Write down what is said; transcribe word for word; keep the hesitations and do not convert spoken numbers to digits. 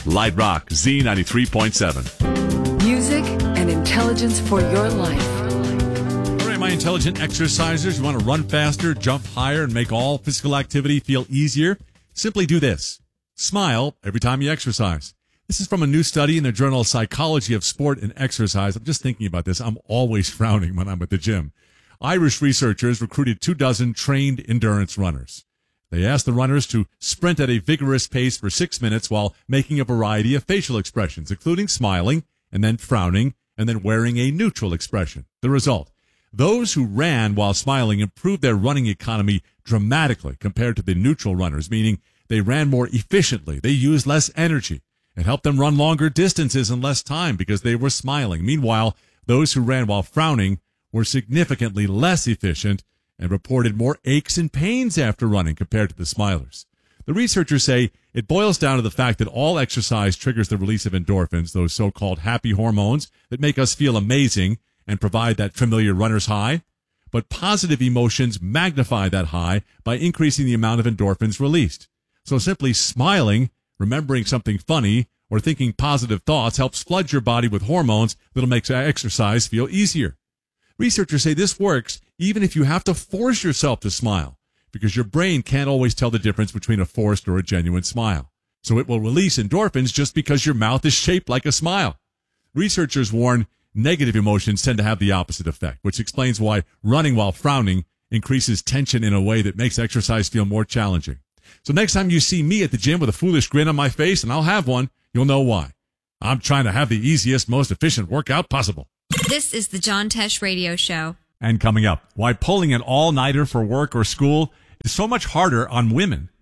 Light Rock Z ninety-three point seven. Music and intelligence for your life. All right, my intelligent exercisers, you want to run faster, jump higher, and make all physical activity feel easier? Simply do this. Smile every time you exercise. This is from a new study in the journal Psychology of Sport and Exercise. I'm just thinking about this. I'm always frowning when I'm at the gym. Irish researchers recruited two dozen trained endurance runners. They asked the runners to sprint at a vigorous pace for six minutes while making a variety of facial expressions, including smiling and then frowning and then wearing a neutral expression. The result: those who ran while smiling improved their running economy dramatically compared to the neutral runners, meaning they ran more efficiently. They used less energy. It helped them run longer distances in less time because they were smiling. Meanwhile, those who ran while frowning were significantly less efficient and reported more aches and pains after running compared to the smilers. The researchers say it boils down to the fact that all exercise triggers the release of endorphins, those so-called happy hormones that make us feel amazing and provide that familiar runner's high. But positive emotions magnify that high by increasing the amount of endorphins released. So simply smiling, remembering something funny, or thinking positive thoughts helps flood your body with hormones that'll make exercise feel easier. Researchers say this works even if you have to force yourself to smile, because your brain can't always tell the difference between a forced or a genuine smile. So it will release endorphins just because your mouth is shaped like a smile. Researchers warn negative emotions tend to have the opposite effect, which explains why running while frowning increases tension in a way that makes exercise feel more challenging. So next time you see me at the gym with a foolish grin on my face, and I'll have one, you'll know why. I'm trying to have the easiest, most efficient workout possible. This is the John Tesh Radio Show. And coming up, why pulling an all-nighter for work or school is so much harder on women.